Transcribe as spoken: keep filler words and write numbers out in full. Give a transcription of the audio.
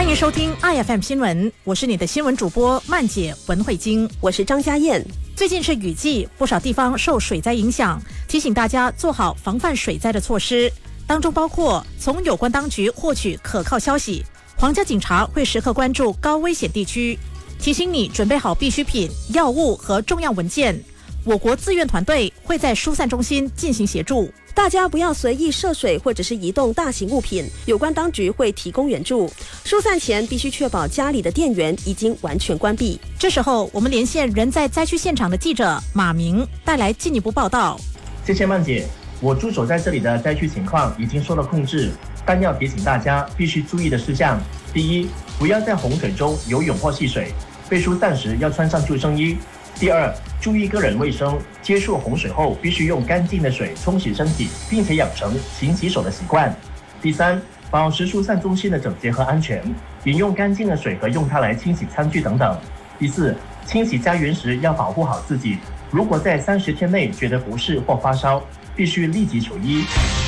欢迎收听 I F M 新闻，我是你的新闻主播曼姐文慧晶， 我是张家燕。 最近是雨季，不少地方受水灾影响，提醒大家做好防范水灾的措施，当中包括从有关当局获取可靠消息，皇家警察会时刻关注高危险地区，提醒你准备好必需品、药物和重要文件。我国自愿团队会在疏散中心进行协助， 大家不要随意涉水或者是移动大型物品，有关当局会提供援助。疏散前必须确保家里的电源已经完全关闭。 这时候我们连线人在灾区现场的记者马明，带来进一步报道。 谢谢曼姐，我驻守在这里的灾区情况已经受到控制，但要提醒大家必须注意的事项：第一，不要在洪水中游泳或戏水，被疏散时要穿上救生衣。第二，注意个人卫生，接触洪水后必须用干净的水冲洗身体，并且养成勤洗手的习惯。第三，保持疏散中心的整洁和安全，饮用干净的水和用它来清洗餐具等等。第四，清洗家园时要保护好自己，如果在三十天内觉得不适或发烧，必须立即求医。